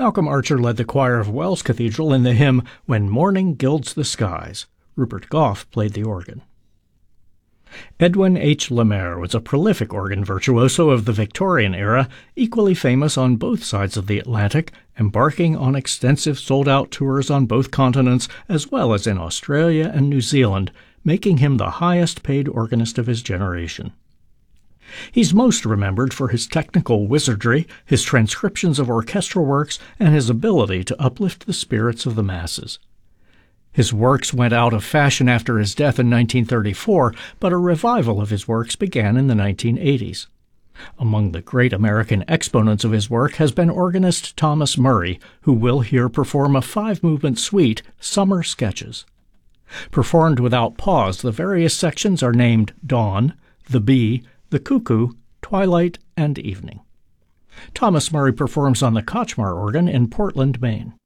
Malcolm Archer led the choir of Wells Cathedral in the hymn When Morning Gilds the Skies. Rupert Gough played the organ. Edwin H. Lemaire was a prolific organ virtuoso of the Victorian era, equally famous on both sides of the Atlantic, embarking on extensive sold-out tours on both continents as well as in Australia and New Zealand, making him the highest-paid organist of his generation. He's most remembered for his technical wizardry, his transcriptions of orchestral works, and his ability to uplift the spirits of the masses. His works went out of fashion after his death in 1934, but a revival of his works began in the 1980s. Among the great American exponents of his work has been organist Thomas Murray, who we'll hear perform a 5-movement suite, Summer Sketches. Performed without pause, the various sections are named Dawn, The Bee, The Cuckoo, Twilight, and Evening. Thomas Murray performs on the Kachmar organ in Portland, Maine.